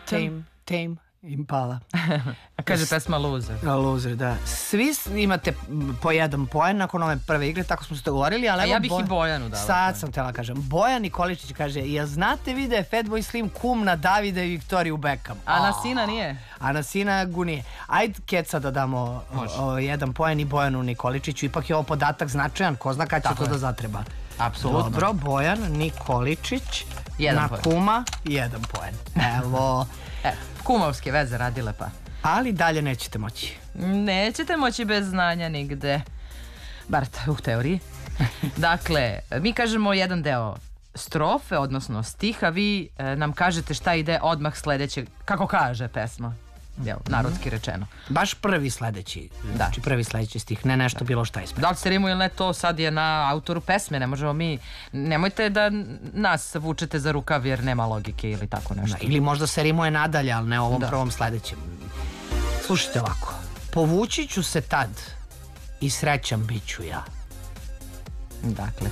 Tame Impala. A kaže pesma Loser. Loser, da. Svi imate po jedan poen nakon ove prve igre, tako smo se dogovorili, ali a ja bih i Bojanu dala. Sad sam htjela kažem. Bojan Nikoličić kaže, jel znate vi da je Fatboy Slim kum na Davida i Viktoriju Beckham? A na sina nije? A na sina nije. Ajde, Keca, da damo jedan poen i Bojanu Nikoličiću. Ipak je ovo podatak značajan, ko zna kad će to da zatreba. Apsolutno. Dobro, Bojan Nikoličić na kuma, jedan poen. Evo. Kumovske veze radile pa. Ali dalje nećete moći. Nećete moći bez znanja nigde. Bar u teoriji. Dakle, mi kažemo jedan deo strofe, odnosno stiha, vi nam kažete šta ide odmah sledeće, kako kaže pesma. Narodski rečeno. Baš prvi sledeći. Znači prvi sledeći stih, ne nešto bilo šta ispred. Da li se rimuje ili ne, to sad je na autoru pesme, ne možemo mi, nemojte da nas vučete za rukav jer nema logike ili tako nešto. Ili možda se rimuje nadalje, ali ne ovom prvom sledećem. Slušajte ovako. Povući ću se tad i srećan bit ću ja. Dakle,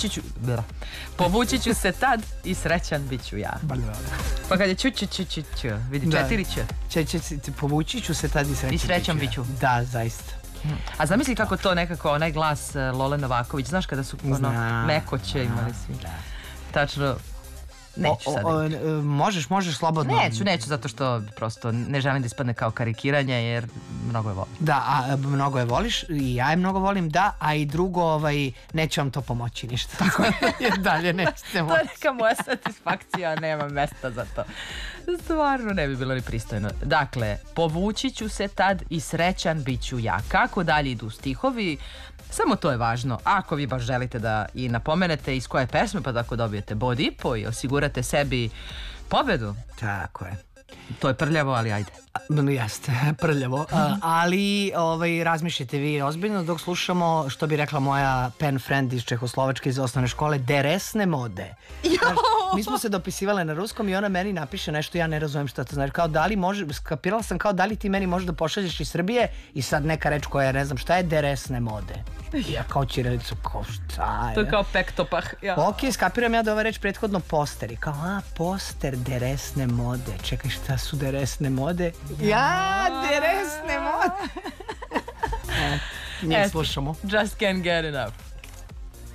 povući ću se tad i srećan bit ću ja. Pa kad je ču, vidi 4 će. Povući ću se tad i srećan bit ću. Da, zaista. A zamisli kako to nekako, onaj glas Lole Novaković, znaš kada su mekoće imali svi. Tačno. Neću sad. Možeš slobodno. Neću zato što prosto ne želim da ispadne kao karikiranje jer mnogo je volim. Da, a mnogo je voliš i ja je mnogo volim, da, a i drugo, neće vam to pomoći ništa. Tako je, dalje nećete moći. To je neka moja satisfakcija, nema mesta za to. Stvarno ne bi bilo ni pristojno. Dakle, povući ću se tad i srećan bit ću ja. Kako dalje idu stihovi? Samo to je važno. Ako vi baš želite da i napomenete iz koje pesme, pa tako dobijete bod i po i osigurate sebi pobedu. Tako je. To je prljavo, ali ajde. Jeste, prljavo. Ali razmišljate vi ozbiljno dok slušamo, što bi rekla moja pen friend iz Čehoslovačke iz osnovne škole, deresne mode. Mi smo se dopisivale na ruskom i ona meni napiše nešto, ja ne razumem šta to znači. Kao da li može, skapirala sam kao da li ti meni možeš da pošalješ iz Srbije i sad neka reč koja ne znam šta je deresne mode. Ja kao ćirilicu, kao šta je? To je kao pektopah. Ok, skapiram ja da ova reč prethodno poster. I kao, poster deresne mode. Čekaj, šta su deresne mode? Ja, deresne mode. Njih slušamo. Just can't get enough.